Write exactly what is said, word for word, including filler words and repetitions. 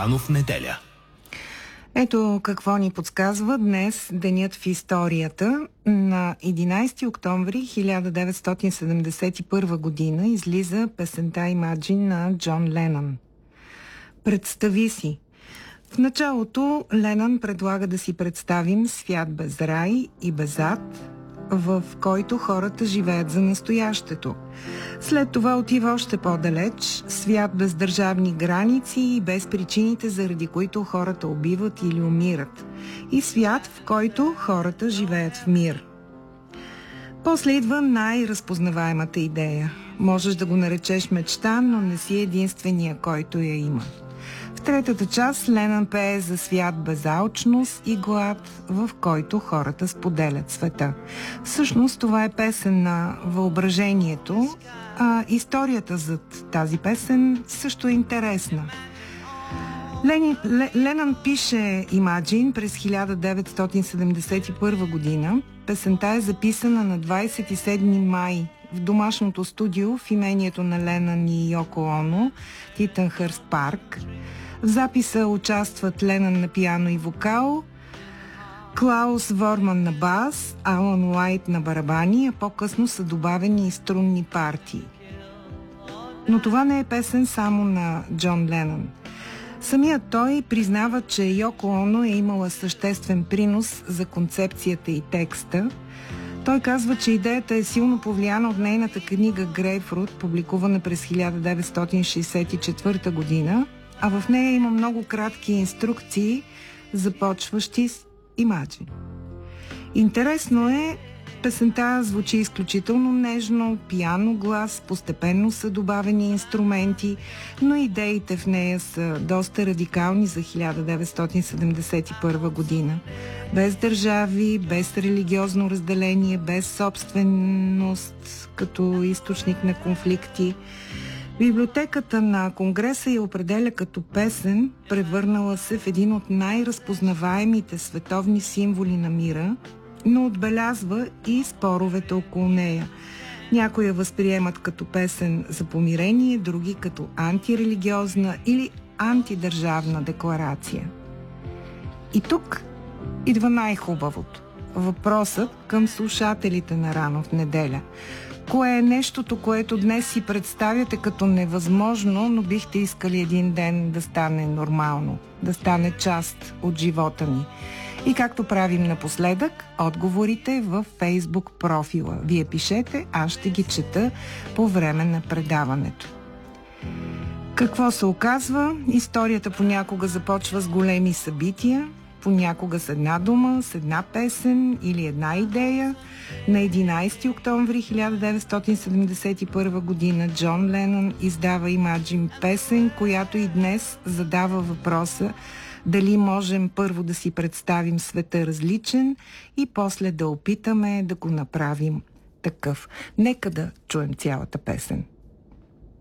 Рано в неделя. Ето какво ни подсказва днес денят в историята. На единайсети октомври хиляда деветстотин седемдесет и първа година излиза песента Imagine на Джон Ленън. Представи си. В началото Ленън предлага да си представим свят без рай и без ад, в който хората живеят за настоящето. След това отива още по-далеч, свят без държавни граници и без причините, заради които хората убиват или умират. И свят, в който хората живеят в мир. После идва най-разпознаваемата идея. Можеш да го наречеш мечта, но не си единствения, който я има. В третата част Ленън пее за свят без алчност и глад, в който хората споделят света. Всъщност това е песен на въображението, а историята зад тази песен също е интересна. Лени, Ленън пише Imagine през хиляда деветстотин седемдесет и първа година. Песента е записана на двайсет и седми май в домашното студио в имението на Ленън и Йоко Оно, Титънхърст парк. В записа участват Ленън на пиано и вокал, Клаус Ворман на бас, Алън Уайт на барабани, а по-късно са добавени и струнни партии. Но това не е песен само на Джон Ленън. Самият той признава, че Йоко Оно е имала съществен принос за концепцията и текста. Той казва, че идеята е силно повлияна от нейната книга Грейпфрут, публикувана през хиляда деветстотин шейсет и четвърта година, а в нея има много кратки инструкции, започващи с Imagine. Интересно е, песента звучи изключително нежно, пиано глас, постепенно са добавени инструменти, но идеите в нея са доста радикални за хиляда деветстотин седемдесет и първа година. Без държави, без религиозно разделение, без собственост като източник на конфликти. Библиотеката на Конгреса я определя като песен, превърнала се в един от най-разпознаваемите световни символи на мира, но отбелязва и споровете около нея. Някои я възприемат като песен за помирение, други като антирелигиозна или антидържавна декларация. И тук идва най-хубавото. Въпросът към слушателите на Рано в неделя. Кое е нещото, което днес си представяте като невъзможно, но бихте искали един ден да стане нормално, да стане част от живота ни? И както правим напоследък, отговорите във Фейсбук профила. Вие пишете, аз ще ги чета по време на предаването. Какво се оказва? Историята понякога започва с големи събития, понякога с една дума, с една песен или една идея. На единайсети октомври хиляда деветстотин седемдесет и първа година Джон Ленън издава Imagine, песен, която и днес задава въпроса дали можем първо да си представим света различен и после да опитаме да го направим такъв. Нека да чуем цялата песен.